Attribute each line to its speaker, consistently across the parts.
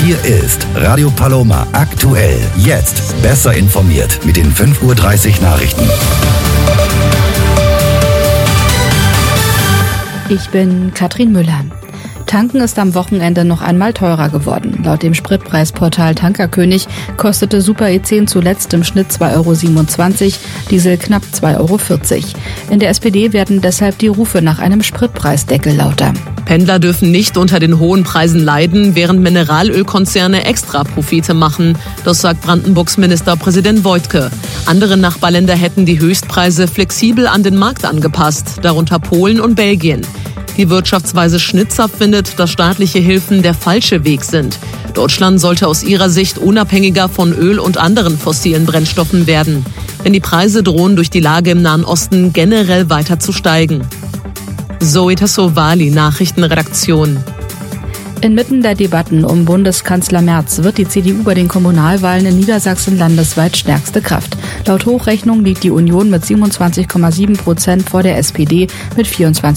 Speaker 1: Hier ist Radio Paloma aktuell. Jetzt besser informiert mit den 5:30 Uhr Nachrichten.
Speaker 2: Ich bin Katrin Müller. Tanken ist am Wochenende noch einmal teurer geworden. Laut dem Spritpreisportal Tankerkönig kostete Super E10 zuletzt im Schnitt 2,27 €, Diesel knapp 2,40 €. In der SPD werden deshalb die Rufe nach einem Spritpreisdeckel lauter.
Speaker 3: Pendler dürfen nicht unter den hohen Preisen leiden, während Mineralölkonzerne Extraprofite machen. Das sagt Brandenburgs Ministerpräsident Woidke. Andere Nachbarländer hätten die Höchstpreise flexibel an den Markt angepasst, darunter Polen und Belgien. Die Wirtschaftsweise Schnitzer findet, dass staatliche Hilfen der falsche Weg sind. Deutschland sollte aus ihrer Sicht unabhängiger von Öl und anderen fossilen Brennstoffen werden. Denn die Preise drohen durch die Lage im Nahen Osten generell weiter zu steigen. Zoe Tassovali, Nachrichtenredaktion.
Speaker 2: Inmitten der Debatten um Bundeskanzler Merz wird die CDU bei den Kommunalwahlen in Niedersachsen landesweit stärkste Kraft. Laut Hochrechnung liegt die Union mit 27,7% vor der SPD mit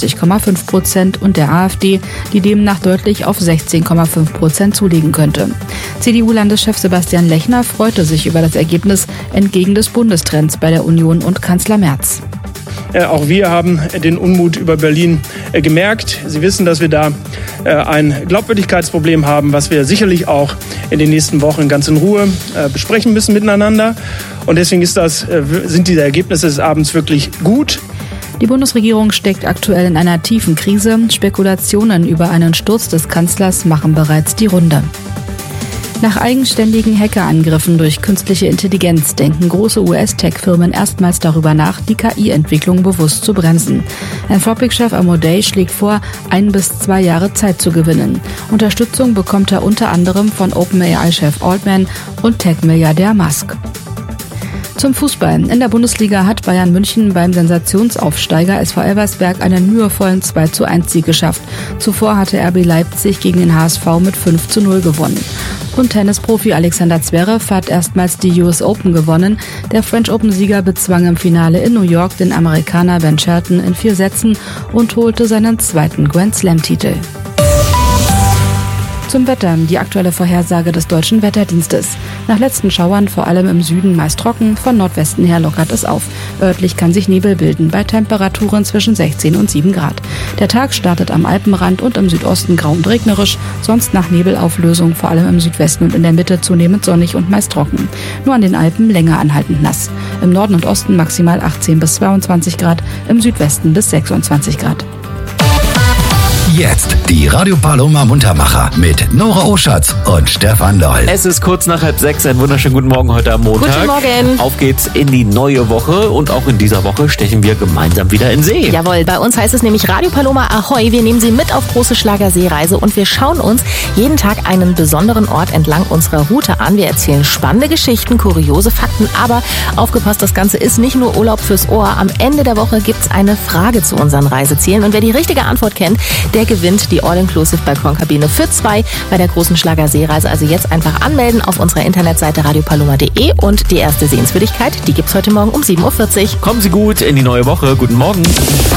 Speaker 2: 24,5% und der AfD, die demnach deutlich auf 16,5% zulegen könnte. CDU-Landeschef Sebastian Lechner freute sich über das Ergebnis entgegen des Bundestrends bei der Union und Kanzler Merz.
Speaker 4: Auch wir haben den Unmut über Berlin gemerkt. Sie wissen, dass wir da ein Glaubwürdigkeitsproblem haben, was wir sicherlich auch in den nächsten Wochen ganz in Ruhe besprechen müssen miteinander. Und deswegen sind diese Ergebnisse des Abends wirklich gut.
Speaker 2: Die Bundesregierung steckt aktuell in einer tiefen Krise. Spekulationen über einen Sturz des Kanzlers machen bereits die Runde. Nach eigenständigen Hackerangriffen durch künstliche Intelligenz denken große US-Tech-Firmen erstmals darüber nach, die KI-Entwicklung bewusst zu bremsen. Anthropic-Chef Amodei schlägt vor, 1 bis 2 Jahre Zeit zu gewinnen. Unterstützung bekommt er unter anderem von OpenAI-Chef Altman und Tech-Milliardär Musk. Zum Fußball. In der Bundesliga hat Bayern München beim Sensationsaufsteiger SV Elversberg einen mühevollen 2:1 Sieg geschafft. Zuvor hatte RB Leipzig gegen den HSV mit 5:0 gewonnen. Und Tennisprofi Alexander Zverev hat erstmals die US Open gewonnen. Der French Open-Sieger bezwang im Finale in New York den Amerikaner Ben Shelton in 4 Sätzen und holte seinen 2. Grand Slam-Titel. Zum Wetter, die aktuelle Vorhersage des Deutschen Wetterdienstes. Nach letzten Schauern vor allem im Süden meist trocken, von Nordwesten her lockert es auf. Örtlich kann sich Nebel bilden, bei Temperaturen zwischen 16 und 7 Grad. Der Tag startet am Alpenrand und im Südosten grau und regnerisch, sonst nach Nebelauflösung vor allem im Südwesten und in der Mitte zunehmend sonnig und meist trocken. Nur an den Alpen länger anhaltend nass. Im Norden und Osten maximal 18 bis 22 Grad, im Südwesten bis 26 Grad.
Speaker 1: Jetzt die Radio Paloma Muntermacher mit Nora Oschatz und Stefan Loll.
Speaker 5: Es ist kurz nach 5:30, einen wunderschönen guten Morgen heute am Montag.
Speaker 6: Guten Morgen.
Speaker 5: Auf geht's in die neue Woche und auch in dieser Woche stechen wir gemeinsam wieder in See.
Speaker 6: Jawohl, bei uns heißt es nämlich Radio Paloma Ahoi. Wir nehmen Sie mit auf große Schlagerseereise und wir schauen uns jeden Tag einen besonderen Ort entlang unserer Route an. Wir erzählen spannende Geschichten, kuriose Fakten, aber aufgepasst, das Ganze ist nicht nur Urlaub fürs Ohr. Am Ende der Woche gibt's eine Frage zu unseren Reisezielen und wer die richtige Antwort kennt, der gewinnt die All-Inclusive Balkonkabine für 2 bei der großen Schlagerseereise. Also jetzt einfach anmelden auf unserer Internetseite radiopaloma.de und die erste Sehenswürdigkeit, die gibt's heute Morgen um 7:40 Uhr.
Speaker 5: Kommen Sie gut in die neue Woche. Guten Morgen.